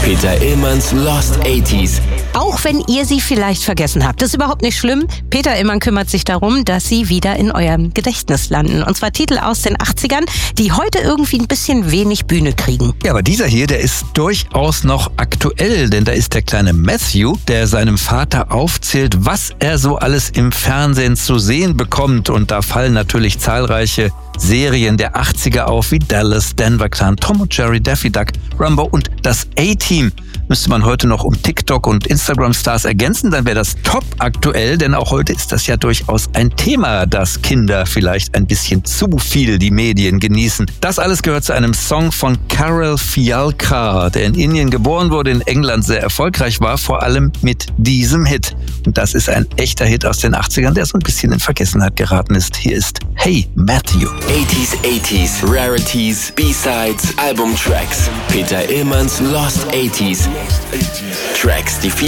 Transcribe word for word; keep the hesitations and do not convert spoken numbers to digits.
Peter Illmanns Lost achtziger. Auch wenn ihr sie vielleicht vergessen habt. Das ist überhaupt nicht schlimm. Peter Illmann kümmert sich darum, dass sie wieder in eurem Gedächtnis landen. Und zwar Titel aus den achtzigern, die heute irgendwie ein bisschen wenig Bühne kriegen. Ja, aber dieser hier, der ist durchaus noch aktuell, denn da ist der kleine Matthew, der seinem Vater aufzählt, was er so alles im Fernsehen zu sehen bekommt. Und da fallen natürlich zahlreiche Serien der achtziger auf, wie Dallas, Denver Clan, Tom und Jerry, Daffy Duck, Rumbo und das A-Team. Müsste man heute noch um TikTok und Instagram-Stars ergänzen, dann wäre das top aktuell, denn auch heute ist das ja durchaus ein Thema, dass Kinder vielleicht ein bisschen zu viel die Medien genießen. Das alles gehört zu einem Song von Karel Fialka, der in Indien geboren wurde, in England sehr erfolgreich war, vor allem mit diesem Hit. Und das ist ein echter Hit aus den achtzigern, der so ein bisschen in Vergessenheit geraten ist. Hier ist Hey Matthew. achtziger, achtziger, Rarities, B-Sides, Albumtracks. Peter Illmanns Lost achtziger. Tracks, die